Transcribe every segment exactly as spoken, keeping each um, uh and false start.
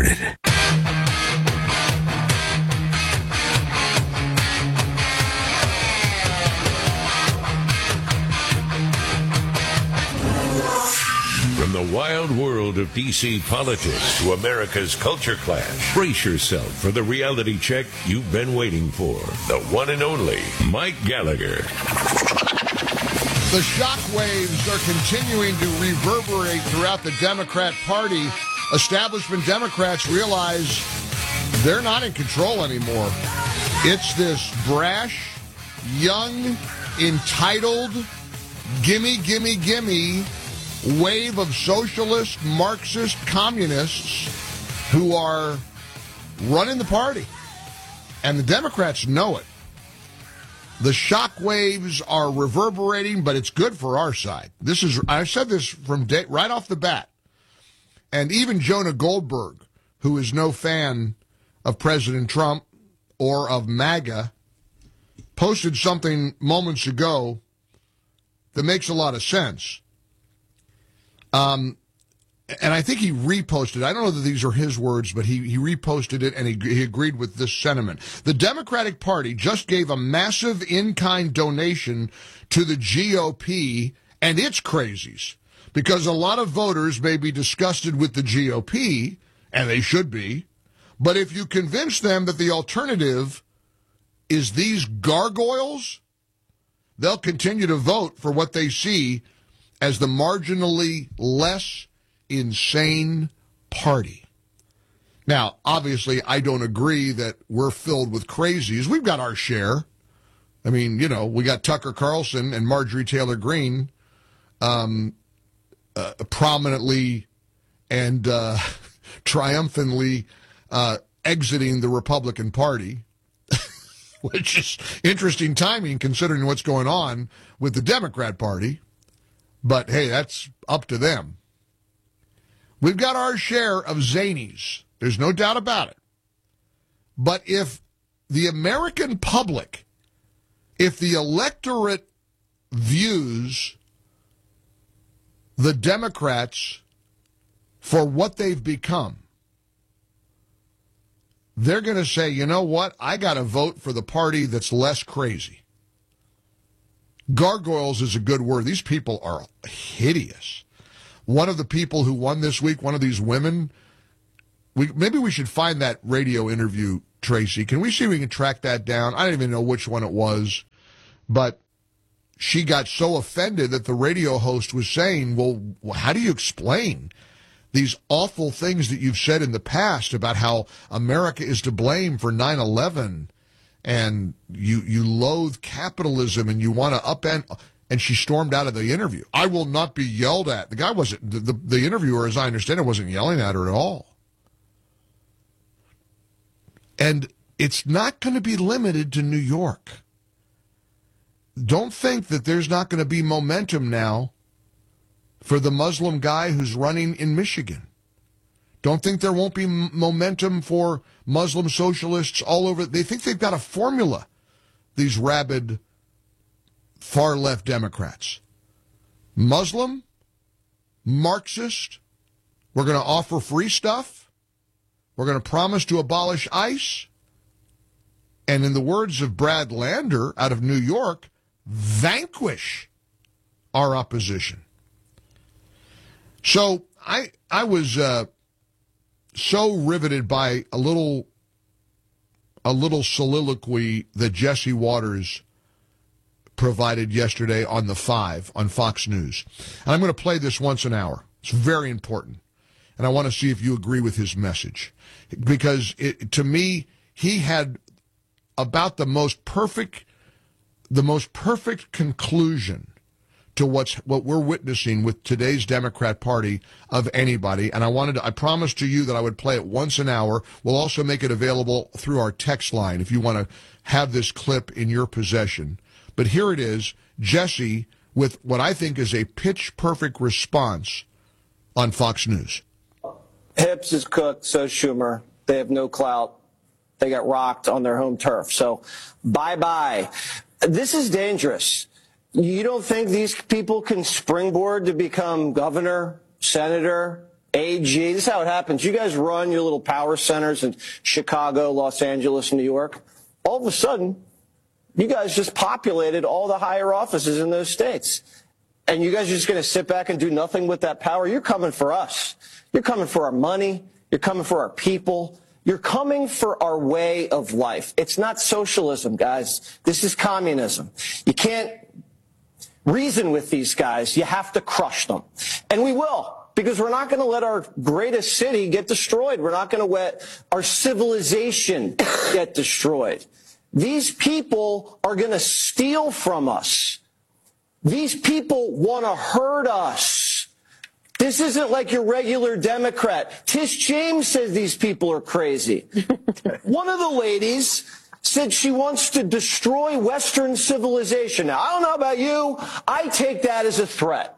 recorded. From the wild world of D C politics to America's culture clash, brace yourself for the reality check you've been waiting for. The one and only Mike Gallagher. The shockwaves are continuing to reverberate throughout the Democrat Party. Establishment Democrats realize they're not in control anymore. It's this brash, young, entitled, gimme, gimme, gimme wave of socialist, Marxist, communists who are running the party. And the Democrats know it. The shockwaves are reverberating, but it's good for our side. This is, I said this from day, right off the bat. And even Jonah Goldberg, who is no fan of President Trump or of MAGA, posted something moments ago that makes a lot of sense. Um, and I think he reposted, I don't know that these are his words, but he, he reposted it and he, he agreed with this sentiment. The Democratic Party just gave a massive in-kind donation to the G O P and its crazies, because a lot of voters may be disgusted with the G O P, and they should be, but if you convince them that the alternative is these gargoyles, they'll continue to vote for what they see as the marginally less insane party. Now, obviously, I don't agree that we're filled with crazies. We've got our share. I mean, you know, we got Tucker Carlson and Marjorie Taylor Greene um, uh, prominently and uh, triumphantly uh, exiting the Republican Party, which is interesting timing considering what's going on with the Democrat Party. But, hey, that's up to them. We've got our share of zanies. There's no doubt about it. But if the American public, if the electorate views the Democrats for what they've become, they're going to say, you know what, I got to vote for the party that's less crazy. Gargoyles is a good word. These people are hideous. One of the people who won this week, one of these women, we maybe we should find that radio interview, Tracy. Can we see if we can track that down? I don't even know which one it was, but she got so offended that the radio host was saying, well, how do you explain these awful things that you've said in the past about how America is to blame for nine eleven? And you you loathe capitalism and you want to upend, and she stormed out of the interview. I will not be yelled at. The guy wasn't, the, the, the interviewer, as I understand it, wasn't yelling at her at all. And it's not going to be limited to New York. Don't think that there's not going to be momentum now for the Muslim guy who's running in Michigan. Don't think there won't be m- momentum for Muslim socialists all over. They think they've got a formula, these rabid far-left Democrats. Muslim, Marxist, we're going to offer free stuff, we're going to promise to abolish ICE, and in the words of Brad Lander out of New York, vanquish our opposition. So I, I was... Uh, so riveted by a little a little soliloquy that Jesse Waters provided yesterday on the Five on Fox News. And I'm going to play this once an hour. It's very important. And I want to see if you agree with his message. Because it, to me, he had about the most perfect the most perfect conclusion to what's what we're witnessing with today's Democrat Party of anybody. And I wanted to, I promised to you that I would play it once an hour. We'll also make it available through our text line if you want to have this clip in your possession. But here it is, Jesse, with what I think is a pitch-perfect response on Fox News. Hips is cooked, so Schumer. They have no clout. They got rocked on their home turf. So bye-bye. This is dangerous. You don't think these people can springboard to become governor, senator, A G. This is how it happens. You guys run your little power centers in Chicago, Los Angeles, New York. All of a sudden, you guys just populated all the higher offices in those states. And you guys are just going to sit back and do nothing with that power? You're coming for us. You're coming for our money. You're coming for our people. You're coming for our way of life. It's not socialism, guys. This is communism. You can't reason with these guys. You have to crush them. And we will. Because we're not going to let our greatest city get destroyed. We're not going to let our civilization get destroyed. These people are going to steal from us. These people want to hurt us. This isn't like your regular Democrat. Tish James says these people are crazy. One of the ladies said she wants to destroy Western civilization. Now, I don't know about you. I take that as a threat.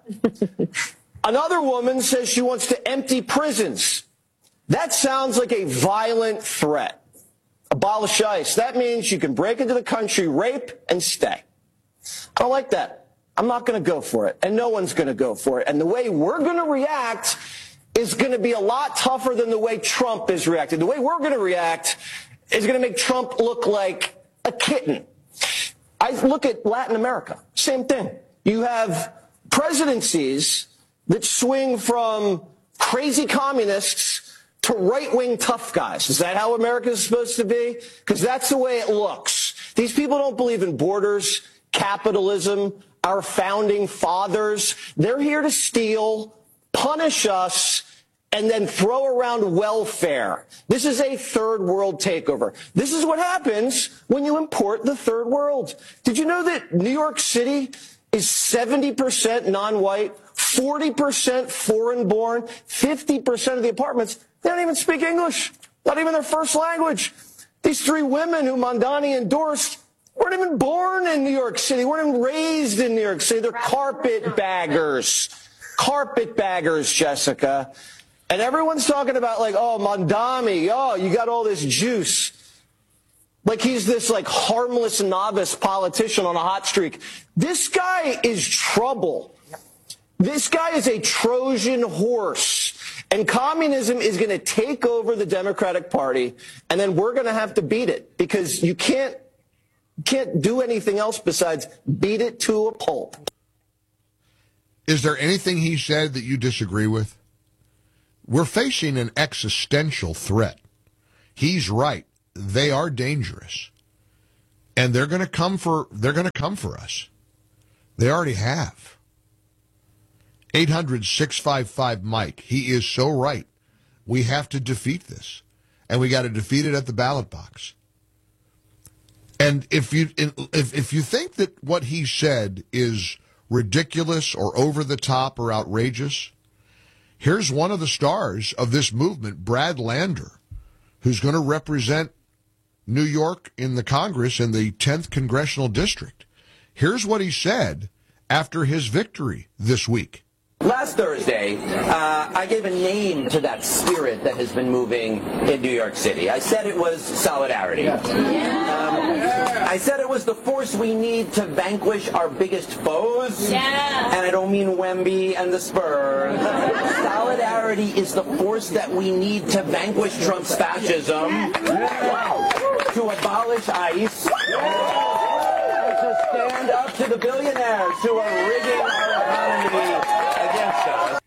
Another woman says she wants to empty prisons. That sounds like a violent threat. Abolish ICE. That means you can break into the country, rape, and stay. I don't like that. I'm not going to go for it, and no one's going to go for it. And the way we're going to react is going to be a lot tougher than the way Trump is reacting. The way we're going to react is going to make Trump look like a kitten. I look at Latin America. Same thing. You have presidencies that swing from crazy communists to right-wing tough guys. Is that how America is supposed to be? Because that's the way it looks. These people don't believe in borders, capitalism, our founding fathers. They're here to steal, punish us, and then throw around welfare. This is a third world takeover. This is what happens when you import the third world. Did you know that New York City is seventy percent non-white, forty percent foreign-born, fifty percent of the apartments, they don't even speak English, not even their first language. These three women who Mondani endorsed weren't even born in New York City, weren't even raised in New York City. They're carpetbaggers. Carpetbaggers, Jessica. And everyone's talking about, like, oh, Mondani, oh, you got all this juice. Like he's this, like, harmless novice politician on a hot streak. This guy is trouble. This guy is a Trojan horse. And communism is going to take over the Democratic Party, and then we're going to have to beat it because you can't, can't do anything else besides beat it to a pulp. Is there anything he said that you disagree with? We're facing an existential threat. He's right. They are dangerous. And they're going to come for they're going to come for us. They already have. eight hundred, six five five, Mike. He is so right. We have to defeat this. And we got to defeat it at the ballot box. And if you if if you think that what he said is ridiculous or over the top or outrageous, here's one of the stars of this movement, Brad Lander, who's going to represent New York in the Congress in the tenth Congressional District. Here's what he said after his victory this week. Last Thursday, uh, I gave a name to that spirit that has been moving in New York City. I said it was solidarity. Yeah. Um, I said it was the force we need to vanquish our biggest foes. Yeah. And I don't mean Wemby and the Spurs. Solidarity is the force that we need to vanquish Trump's fascism, yeah. to abolish ICE, to stand up to the billionaires who are rigging our economy against us.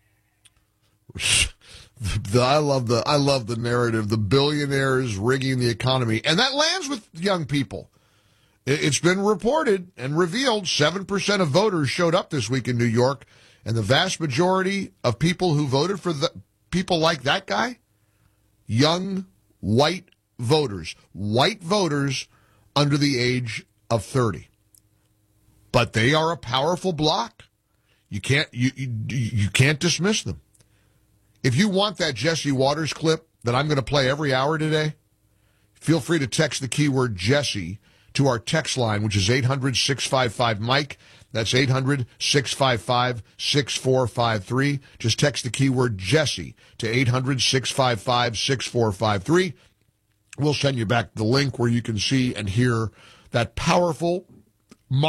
The, I love the I love the narrative. The billionaires rigging the economy, and that lands with young people. It, it's been reported and revealed seven percent of voters showed up this week in New York, and the vast majority of people who voted for the people like that guy, young white voters, white voters under the age of thirty. But they are a powerful bloc. You can't you, you you can't dismiss them. If you want that Jesse Waters clip that I'm going to play every hour today, feel free to text the keyword Jesse to our text line, which is eight hundred, six five five, Mike. That's eight hundred, six five five, six four five three. Just text the keyword Jesse to eight hundred, six five five, six four five three. We'll send you back the link where you can see and hear that powerful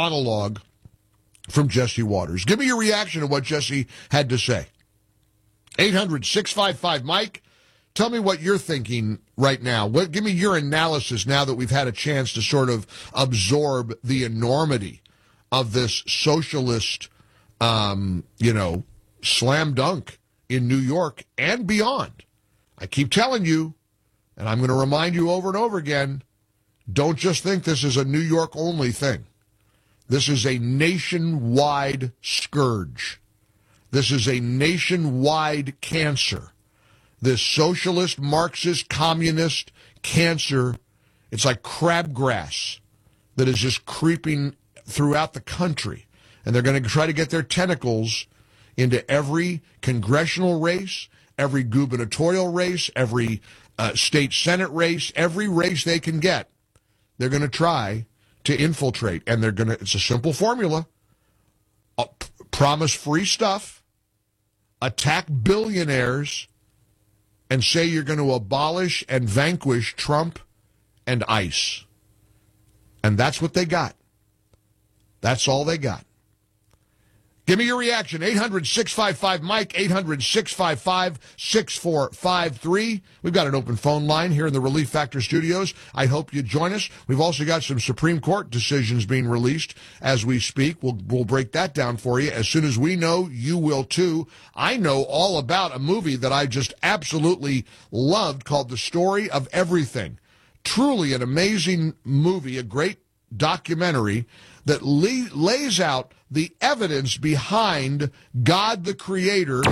monologue from Jesse Waters. Give me your reaction to what Jesse had to say. eight hundred, six five five, Mike. Tell me what you're thinking right now. What, give me your analysis now that we've had a chance to sort of absorb the enormity of this socialist, um, you know, slam dunk in New York and beyond. I keep telling you, and I'm going to remind you over and over again, don't just think this is a New York only thing. This is a nationwide scourge. This is a nationwide cancer. This socialist, Marxist, communist cancer, it's like crabgrass that is just creeping throughout the country. And they're going to try to get their tentacles into every congressional race, every gubernatorial race, every uh, state senate race, every race they can get. They're going to try to infiltrate. And they're going to, it's a simple formula. Uh, p- promise free stuff, attack billionaires, and say you're going to abolish and vanquish Trump and ICE. And that's what they got. That's all they got. Give me your reaction. eight hundred, six five five, Mike, eight hundred, six five five, six four five three. We've got an open phone line here in the Relief Factor studios. I hope you join us. We've also got some Supreme Court decisions being released as we speak. We'll, we'll break that down for you. As soon as we know, you will too. I know all about a movie that I just absolutely loved called The Story of Everything. Truly an amazing movie, a great documentary that lay, lays out the evidence behind God the Creator.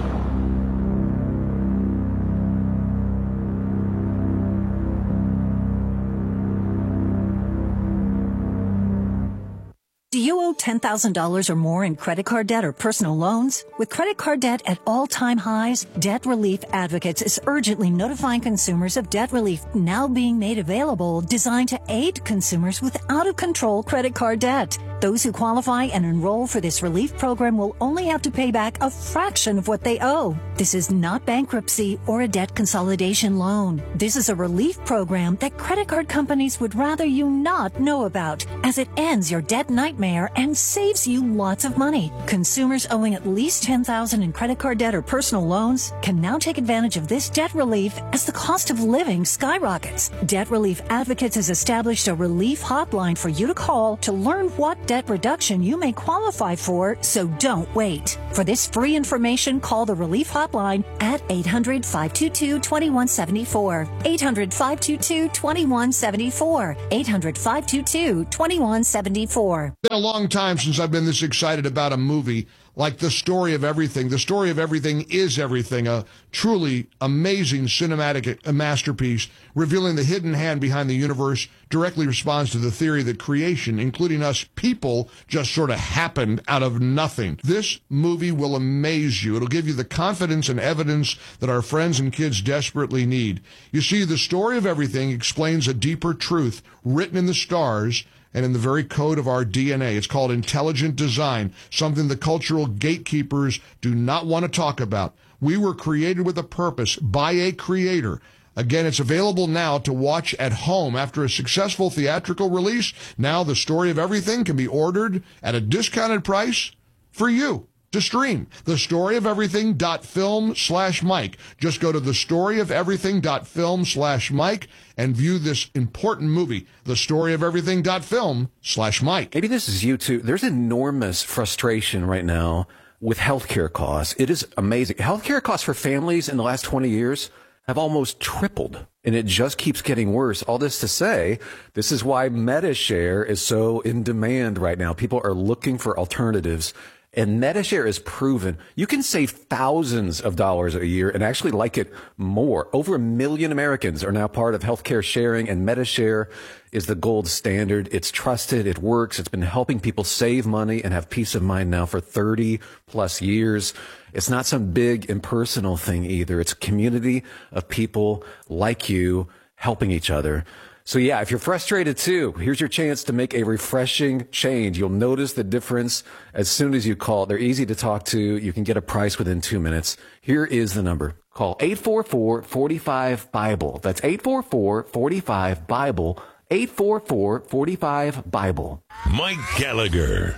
Do you owe ten thousand dollars or more in credit card debt or personal loans? With credit card debt at all-time highs, Debt Relief Advocates is urgently notifying consumers of debt relief now being made available, designed to aid consumers with out-of-control credit card debt. Those who qualify and enroll for this relief program will only have to pay back a fraction of what they owe. This is not bankruptcy or a debt consolidation loan. This is a relief program that credit card companies would rather you not know about, as it ends your debt nightmare and saves you lots of money. Consumers owing at least ten thousand dollars in credit card debt or personal loans can now take advantage of this debt relief as the cost of living skyrockets. Debt Relief Advocates has established a relief hotline for you to call to learn what debt reduction you may qualify for, so don't wait. For this free information, call the Relief Hotline at eight hundred, five two two, two one seven four. eight hundred, five two two, two one seven four. eight hundred, five two two, two one seven four. It's been a long time since I've been this excited about a movie like The Story of Everything. The Story of Everything is Everything, a truly amazing cinematic masterpiece revealing the hidden hand behind the universe, directly responds to the theory that creation, including us people, just sort of happened out of nothing. This movie will amaze you. It'll give you the confidence and evidence that our friends and kids desperately need. You see, The Story of Everything explains a deeper truth written in the stars and in the very code of our D N A. It's called intelligent design, something the cultural gatekeepers do not want to talk about. We were created with a purpose by a creator. Again, it's available now to watch at home. After a successful theatrical release, now The Story of Everything can be ordered at a discounted price for you to stream. The Story of Everything dot film slash Mike. Just go to The Story of Everything dot film slash Mike and view this important movie. The Story of Everything dot film slash Mike. Maybe this is you too. There's enormous frustration right now with healthcare costs. It is amazing. Healthcare costs for families in the last twenty years have almost tripled, and it just keeps getting worse. All this to say, this is why MediShare is so in demand right now. People are looking for alternatives. And MediShare is proven you can save thousands of dollars a year and actually like it more. Over a million Americans are now part of healthcare sharing, and MediShare is the gold standard. It's trusted. It works. It's been helping people save money and have peace of mind now for thirty plus years. It's not some big impersonal thing either. It's a community of people like you helping each other. So yeah, if you're frustrated too, here's your chance to make a refreshing change. You'll notice the difference as soon as you call. They're easy to talk to. You can get a price within two minutes. Here is the number. Call eight four four, four five, BIBLE. That's eight four four, four five, BIBLE. eight four four, four five, BIBLE. Mike Gallagher.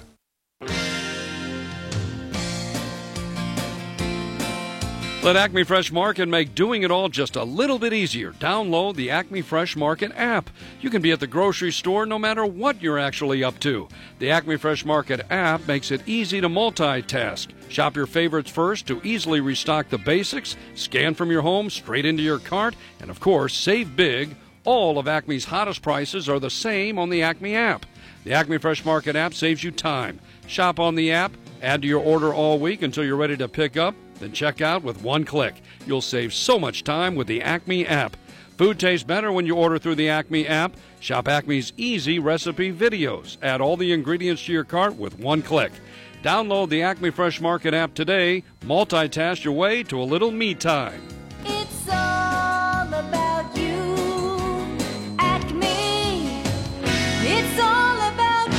Let Acme Fresh Market make doing it all just a little bit easier. Download the Acme Fresh Market app. You can be at the grocery store no matter what you're actually up to. The Acme Fresh Market app makes it easy to multitask. Shop your favorites first to easily restock the basics, scan from your home straight into your cart, and of course, save big. All of Acme's hottest prices are the same on the Acme app. The Acme Fresh Market app saves you time. Shop on the app, add to your order all week until you're ready to pick up, then check out with one click. You'll save so much time with the Acme app. Food tastes better when you order through the Acme app. Shop Acme's easy recipe videos. Add all the ingredients to your cart with one click. Download the Acme Fresh Market app today. Multitask your way to a little me time. It's all about you, Acme. It's all about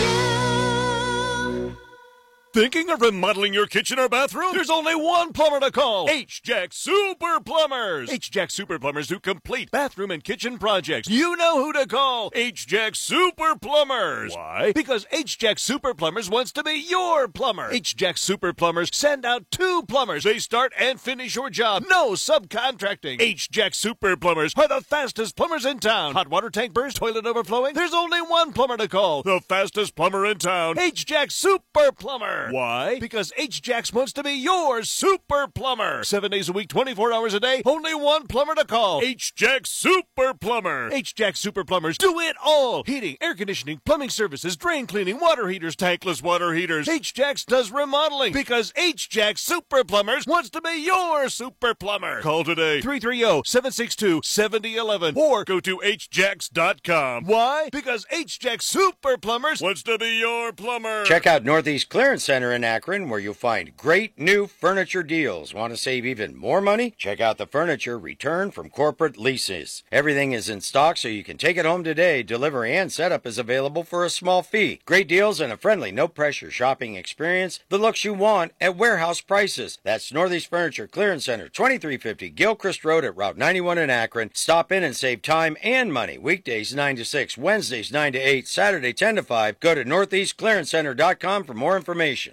you. Thinking of remodeling your kitchen or bathroom? There's only one plumber to call. H-Jack Super Plumbers. H-Jack Super Plumbers do complete bathroom and kitchen projects. You know who to call. H-Jack Super Plumbers. Why? Because H-Jack Super Plumbers wants to be your plumber. H-Jack Super Plumbers send out two plumbers. They start and finish your job. No subcontracting. H-Jack Super Plumbers are the fastest plumbers in town. Hot water tank burst, toilet overflowing? There's only one plumber to call. The fastest plumber in town. H-Jack Super Plumber. Why? Because H-Jax wants to be your super plumber. Seven days a week, twenty-four hours a day, only one plumber to call. H-Jax Super Plumber. H-Jax Super Plumbers do it all. Heating, air conditioning, plumbing services, drain cleaning, water heaters, tankless water heaters. H-Jax does remodeling because H-Jax Super Plumbers wants to be your super plumber. Call today, three three zero, seven six two, seven zero one one, or go to H Jax dot com. Why? Because H-Jax Super Plumbers wants to be your plumber. Check out Northeast Clearance Center in Akron, where you'll find great new furniture deals. Want to save even more money? Check out the furniture returned from corporate leases. Everything is in stock, so you can take it home today. Delivery and setup is available for a small fee. Great deals and a friendly, no-pressure shopping experience. The looks you want at warehouse prices. That's Northeast Furniture Clearance Center, twenty-three fifty Gilchrist Road at Route ninety-one in Akron. Stop in and save time and money. Weekdays nine to six, Wednesdays nine to eight, Saturday ten to five. Go to northeast clearance center dot com for more information.